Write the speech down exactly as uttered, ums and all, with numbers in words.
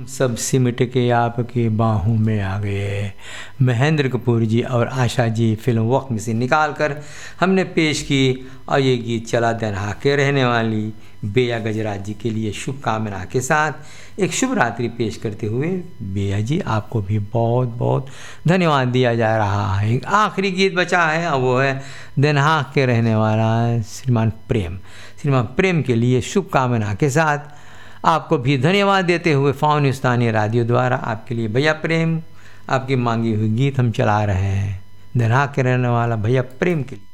सब सिमट के आपके बाहों में आ गए। महेंद्र कपूर जी और आशा जी फिल्म वक्त में से निकाल कर हमने पेश की, और ये गीत चला दनहा के रहने वाली बेया गजराज जी के लिए शुभकामना के साथ एक शुभ रात्रि पेश करते हुए बेया जी आपको भी बहुत बहुत धन्यवाद दिया जा रहा है। एक आखिरी गीत बचा है और वो है दनहा के रहने वाला श्रीमान प्रेम। श्रीमान प्रेम के लिए शुभकामना के साथ आपको भी धन्यवाद देते हुए फ़ौन स्थानीय रेडियो द्वारा आपके लिए भैया प्रेम आपकी मांगी हुई गीत हम चला रहे हैं। दनहा के रहने वाला भैया प्रेम के लिए।